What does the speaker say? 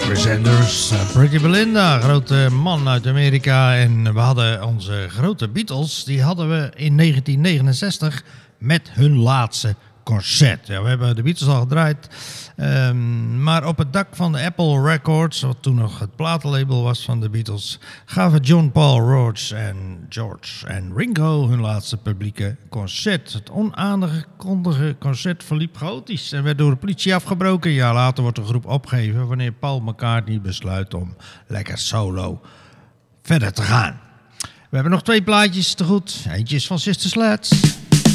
Sanders, Pretty Belinda, grote man uit Amerika. En we hadden onze grote Beatles, die hadden we in 1969 met hun laatste concert. Ja, we hebben de Beatles al gedraaid, maar op het dak van de Apple Records, wat toen nog het platenlabel was van de Beatles, gaven John, Paul, George en Ringo hun laatste publieke concert. Het onaangekondigde concert verliep chaotisch en werd door de politie afgebroken. Een jaar later wordt de groep opgegeven wanneer Paul McCartney besluit om lekker solo verder te gaan. We hebben nog 2 plaatjes te goed. Eentje is van Sister Sledge.